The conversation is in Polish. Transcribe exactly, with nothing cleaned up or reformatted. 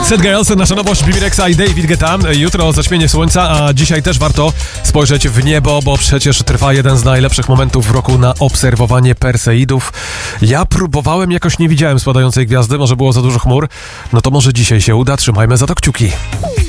Sad Girls, nasza nowość, Bibi Rexha i David Guetta. Jutro zaćmienie słońca, a dzisiaj też warto spojrzeć w niebo, bo przecież trwa jeden z najlepszych momentów w roku na obserwowanie Perseidów. Ja próbowałem, jakoś nie widziałem spadającej gwiazdy, może było za dużo chmur. No to może dzisiaj się uda, trzymajmy za to kciuki.